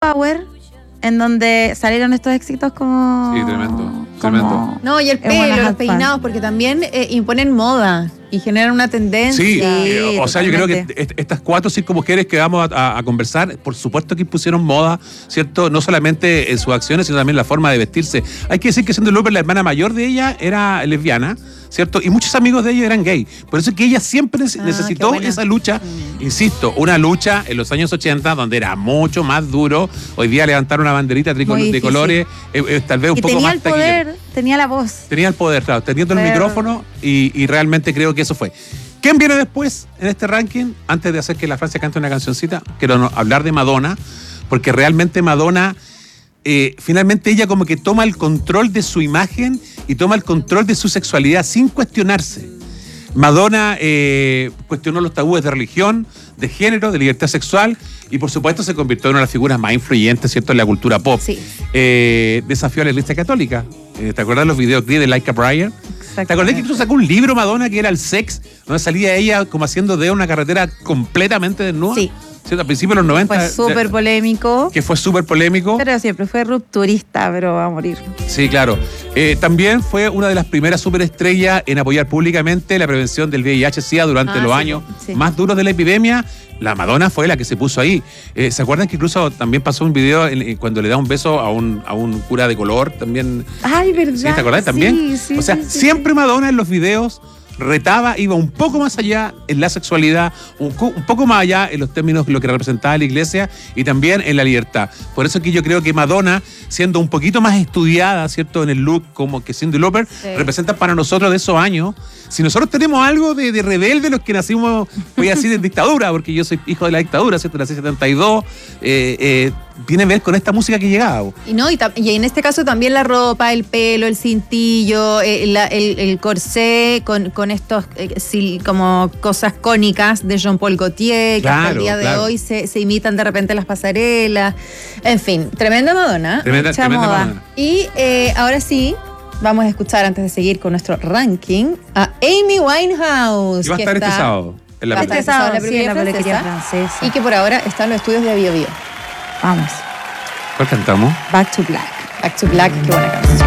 Power, en donde salieron estos éxitos como... Sí, tremendo. No, y el pelo, los peinados, porque también imponen moda y generan una tendencia. Sí, Sí, o sea, yo creo que totalmente. estas 4 o 5 mujeres que vamos a conversar, por supuesto que impusieron moda, ¿cierto? No solamente en sus acciones, sino también en la forma de vestirse. Hay que decir que Cyndi Lauper, la hermana mayor de ella, era lesbiana, ¿cierto? Y muchos amigos de ella eran gay. Por eso es que ella siempre necesitó esa lucha, insisto, una lucha en los años 80, donde era mucho más duro. Hoy día levantar una banderita de colores, tal vez un y poco tenía más el poder, tenía la voz. Tenía el poder, claro, teniendo el micrófono y realmente creo que eso fue. ¿Quién viene después en este ranking? Antes de hacer que la Francia cante una cancioncita, quiero hablar de Madonna, porque realmente Madonna, finalmente ella como que toma el control de su imagen y toma el control de su sexualidad sin cuestionarse. Madonna cuestionó los tabúes de religión, de género, de libertad sexual y por supuesto se convirtió en una de las figuras más influyentes, ¿cierto?, en la cultura pop. Sí. Desafió a la Iglesia Católica. ¿Te acuerdas de los videoclips de Like a Prayer? ¿Te acordás que incluso sacó un libro, Madonna, que era el Sex, donde salía ella como haciendo de una carretera completamente desnuda? Sí. ¿Cierto? A principios de los 90. Fue súper polémico. Que fue súper polémico. Pero siempre fue rupturista, pero va a morir. Sí, claro. También fue una de las primeras superestrellas en apoyar públicamente la prevención del VIH-Sida durante los años más duros de la epidemia. La Madonna fue la que se puso ahí. ¿Se acuerdan que incluso también pasó un video cuando le da un beso a un cura de color? También. Ay, ¿verdad? ¿Sí? ¿Te acordás? También. Sí, o sea, siempre Madonna en los videos retaba, iba un poco más allá en la sexualidad, un poco más allá en los términos de lo que representaba la iglesia y también en la libertad. Por eso que yo creo que Madonna, siendo un poquito más estudiada, ¿cierto?, en el look como que Cyndi Lauper, representa para nosotros de esos años. Si nosotros tenemos algo de rebelde, los que nacimos, voy a decir, en dictadura, porque yo soy hijo de la dictadura, ¿cierto?, nací en 72, tiene que ver con esta música que llegaba. Y en este caso también la ropa, el pelo, el cintillo, el corsé con estos como cosas cónicas de Jean-Paul Gaultier, que hasta el día de hoy se imitan de repente las pasarelas. En fin, tremenda Madonna. Tremenda Madonna. Y ahora sí, vamos a escuchar, antes de seguir con nuestro ranking, a Amy Winehouse. Y va a estar este sábado. En la Este sábado, sí, en la peluquería francesa. Y que por ahora está en los estudios de Bio Bio. Vamos. ¿Cuál cantamos? Back to Black. Back to Black, qué buena canción.